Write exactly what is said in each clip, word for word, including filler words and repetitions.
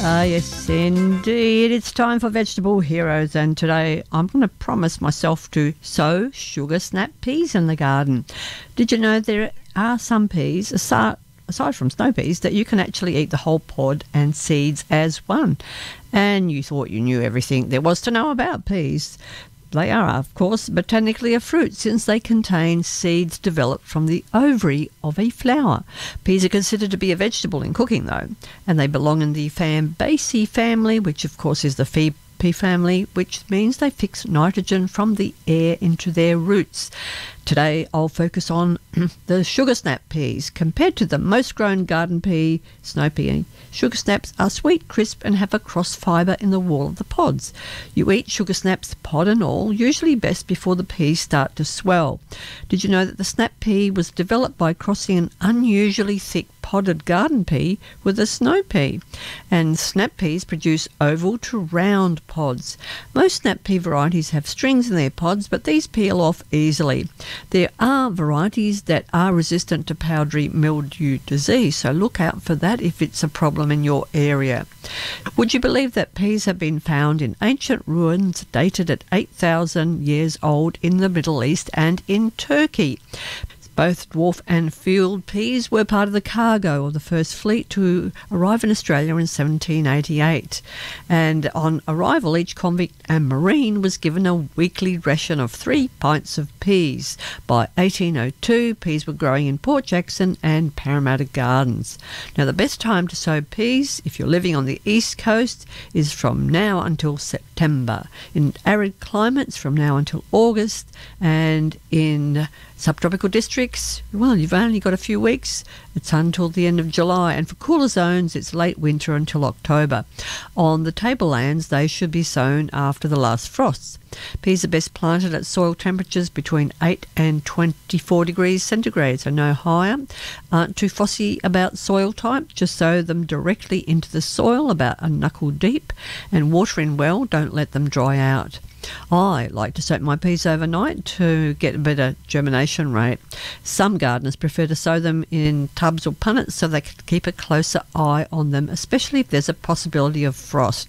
Ah, yes, indeed. It's time for Vegetable Heroes, and today I'm going to promise myself to sow sugar snap peas in the garden. Did you know there are some peas, aside, aside from snow peas, that you can actually eat the whole pod and seeds as one? And you thought you knew everything there was to know about peas. They are, of course, botanically a fruit since they contain seeds developed from the ovary of a flower. Peas are considered to be a vegetable in cooking, though, and they belong in the Fambaceae family, which, of course, is the pea pea family, which means they fix nitrogen from the air into their roots. Today I'll focus on the sugar snap peas. Compared to the most grown garden pea, snow pea, sugar snaps are sweet, crisp and have a cross fibre in the wall of the pods. You eat sugar snaps pod and all, usually best before the peas start to swell. Did you know that the snap pea was developed by crossing an unusually thick podded garden pea with a snow pea? And snap peas produce oval to round pods. Most snap pea varieties have strings in their pods, but these peel off easily. There are varieties that are resistant to powdery mildew disease, so look out for that if it's a problem in your area. Would you believe that peas have been found in ancient ruins dated at eight thousand years old in the Middle East and in Turkey? Both dwarf and field peas were part of the cargo of the first fleet to arrive in Australia in seventeen eighty-eight. And on arrival, each convict and marine was given a weekly ration of three pints of peas. By eighteen oh two, peas were growing in Port Jackson and Parramatta Gardens. Now, the best time to sow peas, if you're living on the east coast, is from now until September. In arid climates, from now until August, and in subtropical districts, well, you've only got a few weeks. It's until the end of July, and for cooler zones, it's late winter until October. On the tablelands, they should be sown after the last frosts. Peas are best planted at soil temperatures between eight and twenty-four degrees centigrade, so no higher. Aren't too fussy about soil type, just sow them directly into the soil about a knuckle deep, and water in well, don't let them dry out. I like to soak my peas overnight to get a better germination rate. Some gardeners prefer to sow them in tubs or punnets so they can keep a closer eye on them, especially if there's a possibility of frost.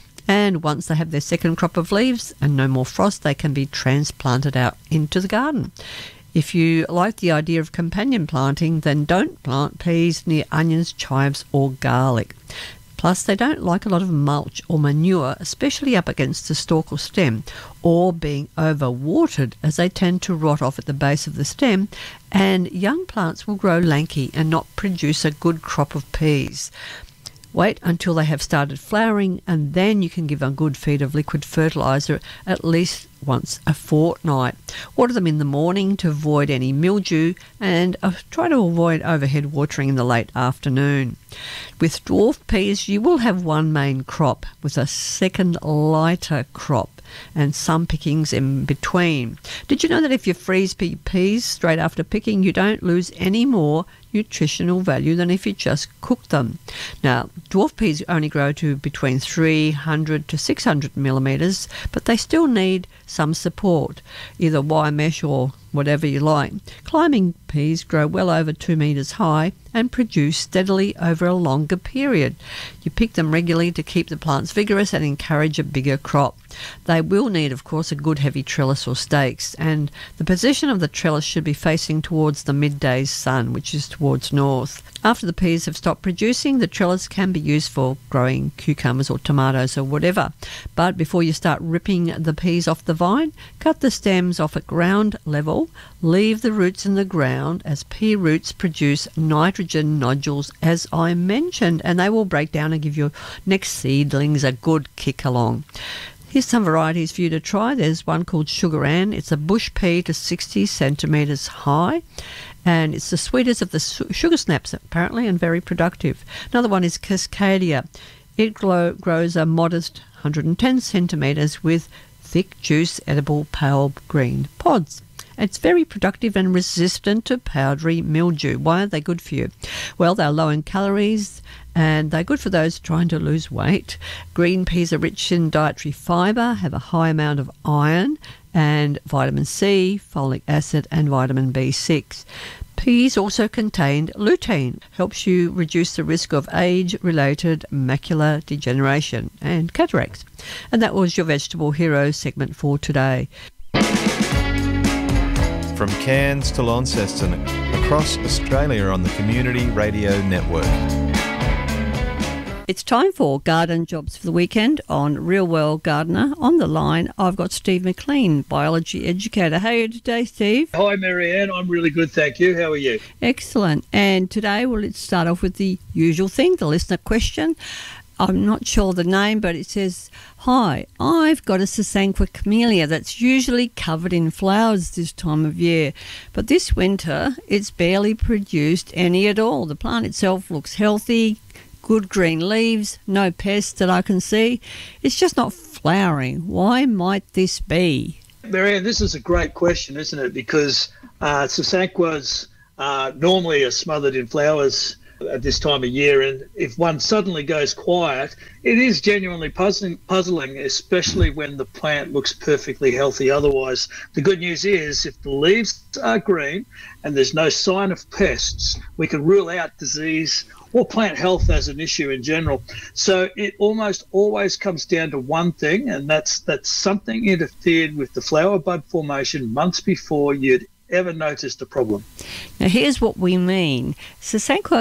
And once they have their second crop of leaves and no more frost, they can be transplanted out into the garden. If you like the idea of companion planting, then don't plant peas near onions, chives or garlic. Plus, they don't like a lot of mulch or manure, especially up against the stalk or stem, or being overwatered, as they tend to rot off at the base of the stem, and young plants will grow lanky and not produce a good crop of peas. Wait until they have started flowering, and then you can give a good feed of liquid fertiliser at least once a fortnight. Water them in the morning to avoid any mildew, and uh, try to avoid overhead watering in the late afternoon. With dwarf peas, you will have one main crop with a second lighter crop and some pickings in between. Did you know that if you freeze pea peas straight after picking, you don't lose any more nutritional value than if you just cook them? Now, dwarf peas only grow to between three hundred to six hundred millimetres, but they still need some support, either wire mesh or whatever you like. Climbing peas grow well over two metres high and produce steadily over a longer period. You pick them regularly to keep the plants vigorous and encourage a bigger crop. They will need, of course, a good heavy trellis or stakes, and the position of the trellis should be facing towards the midday sun, which is towards north. After the peas have stopped producing, the trellis can be used for growing cucumbers or tomatoes or whatever. But before you start ripping the peas off the vine, cut the stems off at ground level, leave the roots in the ground, as pea roots produce nitrogen nodules, as I mentioned, and they will break down and give your next seedlings a good kick along. Here's some varieties for you to try. There's one called Sugar Ann. It's a bush pea to sixty centimetres high, and it's the sweetest of the sugar snaps apparently, and very productive. Another one is Cascadia. It glow, grows a modest one hundred ten centimetres with thick juice edible pale green pods. It's very productive and resistant to powdery mildew. Why are they good for you? Well, they're low in calories and they're good for those trying to lose weight. Green peas are rich in dietary fibre, have a high amount of iron and vitamin C, folic acid and vitamin B six. Peas also contained lutein, helps you reduce the risk of age-related macular degeneration and cataracts. And that was your Vegetable Hero segment for today. From Cairns to Launceston, across Australia on the Community Radio Network. It's time for Garden Jobs for the Weekend on Real World Gardener. On the line, I've got Steve McLean, biology educator. How are you today, Steve? Hi, Marianne. I'm really good, thank you. How are you? Excellent. And today, well, let's start off with the usual thing, the listener question. I'm not sure the name, but it says, "Hi, I've got a Sasanqua camellia that's usually covered in flowers this time of year, but this winter it's barely produced any at all. The plant itself looks healthy, good green leaves, no pests that I can see. It's just not flowering. Why might this be?" Marianne, this is a great question, isn't it? Because uh, Sasanquas uh, normally are smothered in flowers at this time of year, and if one suddenly goes quiet, it is genuinely puzzling, puzzling, especially when the plant looks perfectly healthy otherwise. The good news is if the leaves are green and there's no sign of pests, we can rule out disease or plant health as an issue in general. So it almost always comes down to one thing, and that's that something interfered with the flower bud formation months before you'd ever noticed a problem. Now, here's what we mean. Sasanqua